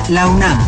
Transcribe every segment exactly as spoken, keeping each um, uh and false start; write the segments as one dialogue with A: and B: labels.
A: La UNAM.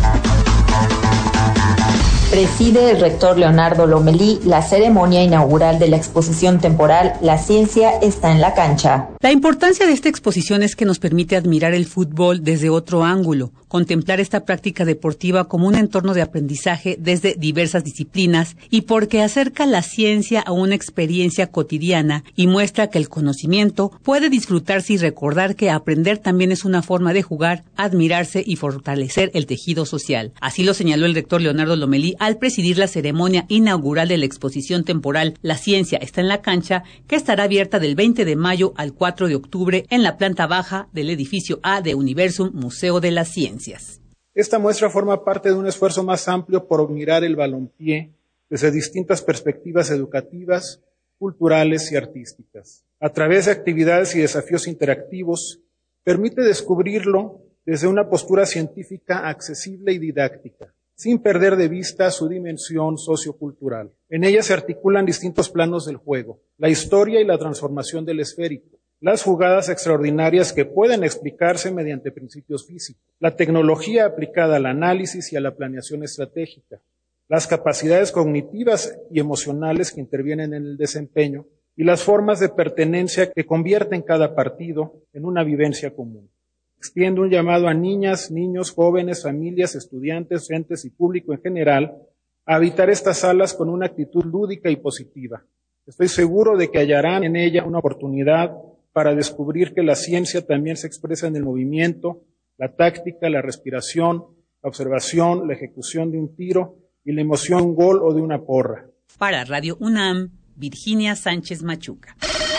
B: Preside el rector Leonardo Lomelí la ceremonia inaugural de la exposición temporal La ciencia está en la cancha.
C: La importancia de esta exposición es que nos permite admirar el fútbol desde otro ángulo, contemplar esta práctica deportiva como un entorno de aprendizaje desde diversas disciplinas y porque acerca la ciencia a una experiencia cotidiana y muestra que el conocimiento puede disfrutarse y recordar que aprender también es una forma de jugar, admirarse y fortalecer el tejido social. Así lo señaló el rector Leonardo Lomelí al presidir la ceremonia inaugural de la exposición temporal La ciencia está en la cancha, que estará abierta del veinte de mayo al cuatro de octubre en la planta baja del edificio A de Universum Museo de las Ciencias.
D: Esta muestra forma parte de un esfuerzo más amplio por mirar el balompié desde distintas perspectivas educativas, culturales y artísticas. A través de actividades y desafíos interactivos, permite descubrirlo desde una postura científica accesible y didáctica, sin perder de vista su dimensión sociocultural. En ella se articulan distintos planos del juego, la historia y la transformación del esférico, las jugadas extraordinarias que pueden explicarse mediante principios físicos, la tecnología aplicada al análisis y a la planeación estratégica, las capacidades cognitivas y emocionales que intervienen en el desempeño y las formas de pertenencia que convierten cada partido en una vivencia común. Extiende un llamado a niñas, niños, jóvenes, familias, estudiantes, docentes y público en general a habitar estas salas con una actitud lúdica y positiva. Estoy seguro de que hallarán en ella una oportunidad para descubrir que la ciencia también se expresa en el movimiento, la táctica, la respiración, la observación, la ejecución de un tiro y la emoción de un gol o de una porra.
C: Para Radio UNAM, Virginia Sánchez Machuca.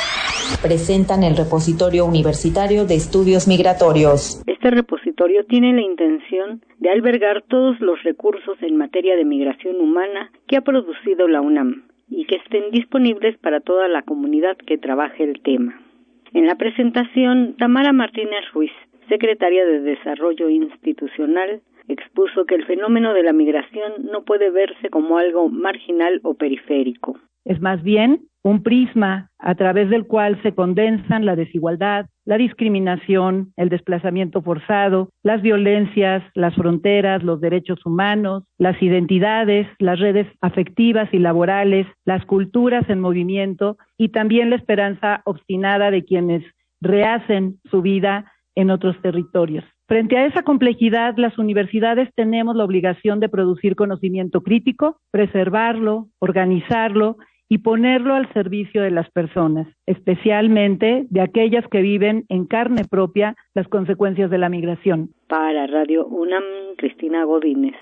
B: Presentan el Repositorio Universitario de Estudios Migratorios.
E: Este repositorio tiene la intención de albergar todos los recursos en materia de migración humana que ha producido la UNAM y que estén disponibles para toda la comunidad que trabaje el tema. En la presentación, Tamara Martínez Ruiz, secretaria de Desarrollo Institucional, expuso que el fenómeno de la migración no puede verse como algo marginal o periférico.
F: Es más bien un prisma a través del cual se condensan la desigualdad, la discriminación, el desplazamiento forzado, las violencias, las fronteras, los derechos humanos, las identidades, las redes afectivas y laborales, las culturas en movimiento y también la esperanza obstinada de quienes rehacen su vida en otros territorios. Frente a esa complejidad, las universidades tenemos la obligación de producir conocimiento crítico, preservarlo, organizarlo y ponerlo al servicio de las personas, especialmente de aquellas que viven en carne propia las consecuencias de la migración.
E: Para Radio UNAM, Cristina Godínez.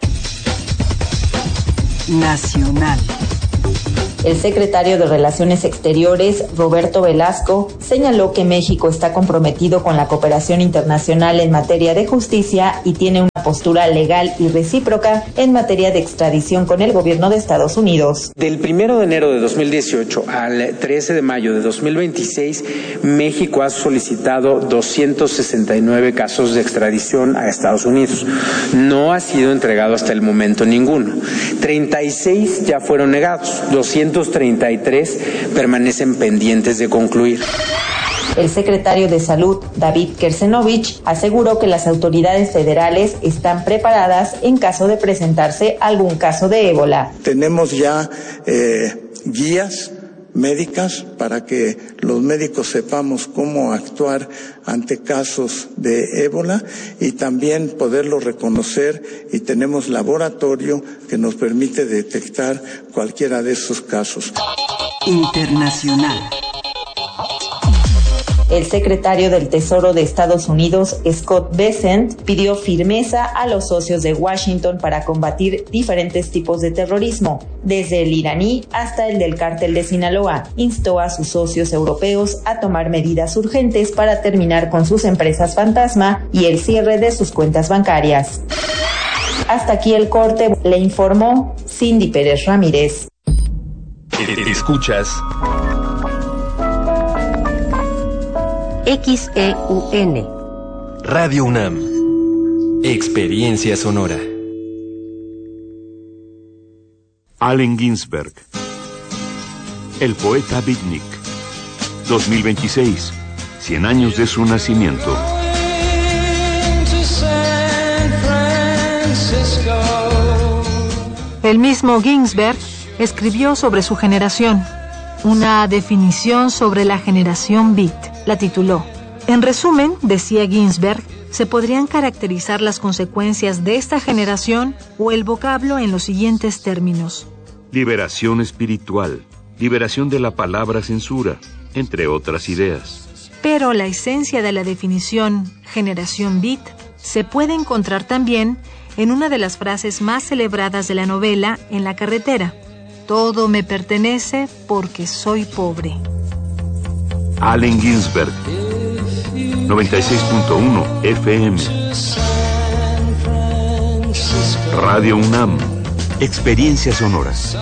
A: Nacional.
B: El secretario de Relaciones Exteriores, Roberto Velasco, señaló que México está comprometido con la cooperación internacional en materia de justicia y tiene una postura legal y recíproca en materia de extradición con el gobierno de Estados Unidos.
G: Del primero de enero de dos mil dieciocho al trece de mayo de dos mil veintiséis, México ha solicitado doscientos sesenta y nueve casos de extradición a Estados Unidos. No ha sido entregado hasta el momento ninguno. treinta y seis ya fueron negados, doscientos treinta y tres permanecen pendientes de concluir.
B: El secretario de Salud, David Kersenovich, aseguró que las autoridades federales están preparadas en caso de presentarse algún caso de ébola.
H: Tenemos ya eh, guías médicas para que los médicos sepamos cómo actuar ante casos de ébola y también poderlo reconocer, y tenemos laboratorio que nos permite detectar cualquiera de esos casos.
A: Internacional.
B: El secretario del Tesoro de Estados Unidos, Scott Bessent, pidió firmeza a los socios de Washington para combatir diferentes tipos de terrorismo, desde el iraní hasta el del cártel de Sinaloa. Instó a sus socios europeos a tomar medidas urgentes para terminar con sus empresas fantasma y el cierre de sus cuentas bancarias. Hasta aquí el corte, le informó Cindy Pérez Ramírez.
I: Escuchas
A: X E U N
I: Radio UNAM. Experiencia sonora.
J: Allen Ginsberg. El poeta beatnik. dos mil veintiséis. cien años de su nacimiento.
K: El mismo Ginsberg escribió sobre su generación, una definición sobre la generación beat. La tituló. En resumen, decía Ginsberg, se podrían caracterizar las consecuencias de esta generación o el vocablo en los siguientes términos.
J: Liberación espiritual, liberación de la palabra censura, entre otras ideas.
K: Pero la esencia de la definición generación beat se puede encontrar también en una de las frases más celebradas de la novela En la carretera. Todo me pertenece porque soy pobre.
J: Allen Ginsberg, noventa y seis punto uno F M. Radio UNAM, experiencias sonoras.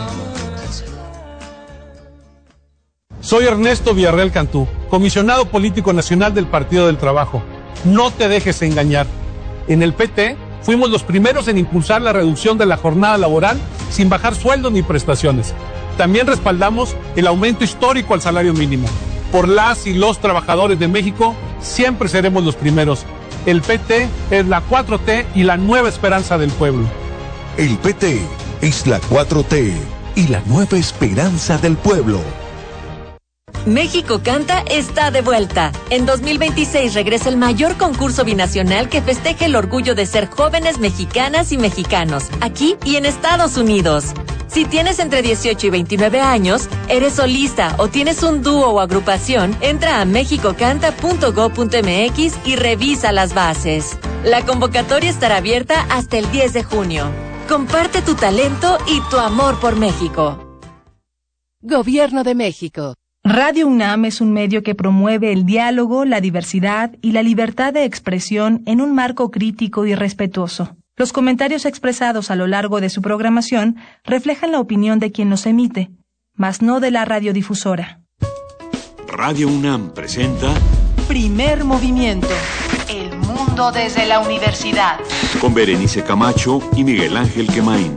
L: Soy Ernesto Villarreal Cantú, comisionado político nacional del Partido del Trabajo. No te dejes engañar. En el P T fuimos los primeros en impulsar la reducción de la jornada laboral sin bajar sueldos ni prestaciones. También respaldamos el aumento histórico al salario mínimo. Por las y los trabajadores de México, siempre seremos los primeros. El P T es la cuatro T y la nueva esperanza del pueblo.
M: El P T es la cuatro T y la nueva esperanza del pueblo.
N: México Canta está de vuelta. En dos mil veintiséis regresa el mayor concurso binacional que festeje el orgullo de ser jóvenes mexicanas y mexicanos, aquí y en Estados Unidos. Si tienes entre dieciocho y veintinueve años, eres solista o tienes un dúo o agrupación, entra a mexico canta punto gob punto m x y revisa las bases. La convocatoria estará abierta hasta el diez de junio. Comparte tu talento y tu amor por México.
O: Gobierno de México.
K: Radio UNAM es un medio que promueve el diálogo, la diversidad y la libertad de expresión en un marco crítico y respetuoso. Los comentarios expresados a lo largo de su programación reflejan la opinión de quien los emite, mas no de la radiodifusora.
J: Radio UNAM presenta
K: Primer Movimiento. El mundo desde la universidad.
J: Con Berenice Camacho y Miguel Ángel Quemain.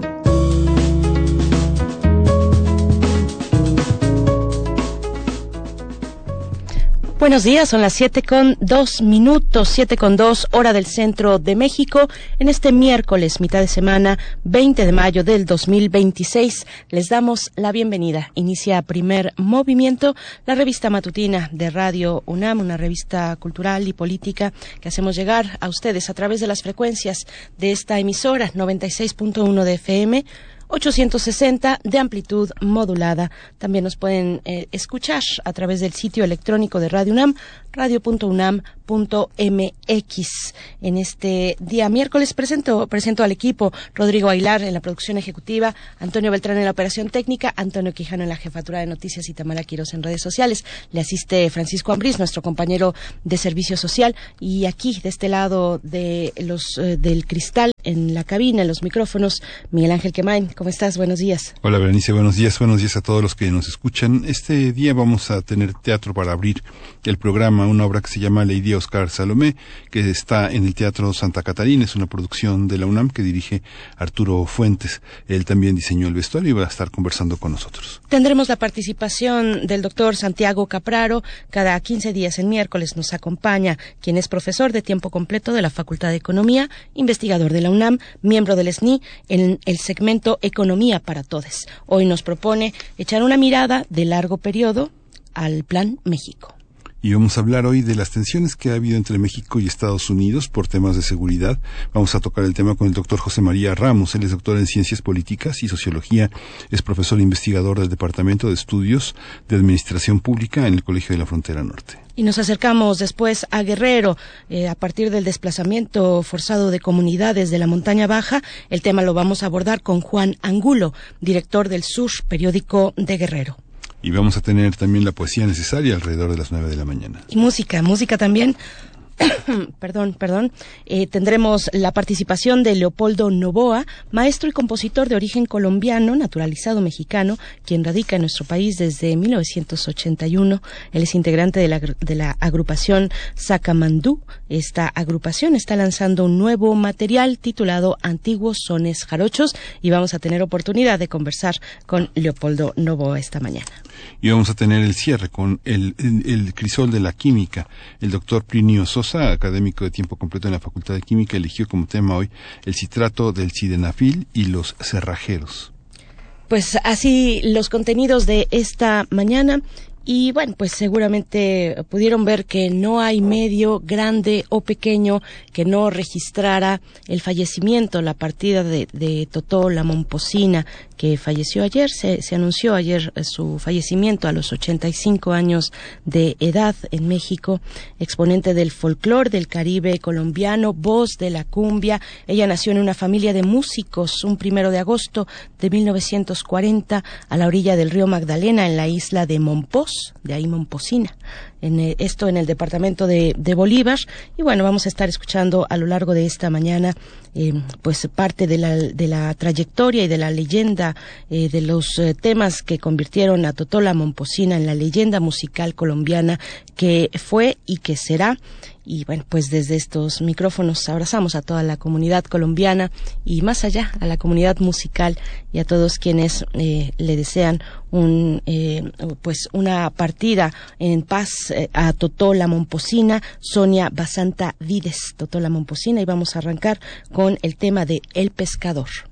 P: Buenos días, son las siete con dos minutos, siete con dos, hora del centro de México. En este miércoles, mitad de semana, veinte de mayo del dos mil veintiséis, les damos la bienvenida. Inicia Primer Movimiento, la revista matutina de Radio UNAM, una revista cultural y política que hacemos llegar a ustedes a través de las frecuencias de esta emisora, noventa y seis punto uno de F M, ochocientos sesenta de amplitud modulada. También nos pueden eh, escuchar a través del sitio electrónico de Radio UNAM, radio punto unam punto m x. En este día miércoles presento, presento al equipo: Rodrigo Aguilar en la producción ejecutiva, Antonio Beltrán en la operación técnica, Antonio Quijano en la jefatura de noticias y Tamara Quiroz en redes sociales. Le asiste Francisco Ambrís, nuestro compañero de servicio social, y aquí de este lado de los eh, del cristal en la cabina, en los micrófonos, Miguel Ángel Quemain. ¿Cómo estás? Buenos días.
Q: Hola, Berenice, buenos días. Buenos días a todos los que nos escuchan. Este día vamos a tener teatro para abrir el programa, una obra que se llama Lady Oscar Salomé, que está en el Teatro Santa Catarina. Es una producción de la UNAM que dirige Arturo Fuentes. Él también diseñó el vestuario y va a estar conversando con nosotros.
P: Tendremos la participación del doctor Santiago Capraro. Cada quince días en miércoles nos acompaña, quien es profesor de tiempo completo de la Facultad de Economía, investigador de la UNAM, miembro del S N I en el segmento Economía para Todes. Hoy nos propone echar una mirada de largo periodo al Plan México.
Q: Y vamos a hablar hoy de las tensiones que ha habido entre México y Estados Unidos por temas de seguridad. Vamos a tocar el tema con el doctor José María Ramos. Él es doctor en Ciencias Políticas y Sociología. Es profesor e investigador del Departamento de Estudios de Administración Pública en el Colegio de la Frontera Norte.
P: Y nos acercamos después a Guerrero, eh, a partir del desplazamiento forzado de comunidades de la montaña baja. El tema lo vamos a abordar con Juan Angulo, director del Sur, periódico de Guerrero.
Q: Y vamos a tener también la poesía necesaria alrededor de las nueve de la mañana.
P: Y música, música también. perdón, perdón. Eh, tendremos la participación de Leopoldo Novoa, maestro y compositor de origen colombiano, naturalizado mexicano, quien radica en nuestro país desde mil novecientos ochenta y uno. Él es integrante de la, de la agrupación Sacamandú. Esta agrupación está lanzando un nuevo material titulado Antiguos Sones Jarochos y vamos a tener oportunidad de conversar con Leopoldo Novoa esta mañana.
Q: Y vamos a tener el cierre con el, el, el crisol de la química, el doctor Plinio Sosa, Mendoza, académico de tiempo completo en la Facultad de Química, eligió como tema hoy el citrato del sildenafil y los cerrajeros.
P: Pues así los contenidos de esta mañana. Y bueno, pues seguramente pudieron ver que no hay medio grande o pequeño que no registrara el fallecimiento, la partida de, de Totó La Momposina, que falleció ayer. Se, se anunció ayer su fallecimiento a los ochenta y cinco años de edad en México. Exponente del folclore del Caribe colombiano, voz de la cumbia. Ella nació en una familia de músicos un primero de agosto de mil novecientos cuarenta a la orilla del río Magdalena, en la isla de Mompox, de ahí Momposina, en el, esto en el departamento de, de Bolívar. Y bueno, vamos a estar escuchando a lo largo de esta mañana eh, pues parte de la, de la trayectoria y de la leyenda, eh, de los eh, temas que convirtieron a Totó La Momposina en la leyenda musical colombiana que fue y que será. Y bueno, pues desde estos micrófonos abrazamos a toda la comunidad colombiana y más allá, a la comunidad musical y a todos quienes eh, le desean un eh, pues una partida en paz eh, a Totó La Momposina. Sonia Basanta Vides, Totó La Momposina, y vamos a arrancar con el tema de El Pescador.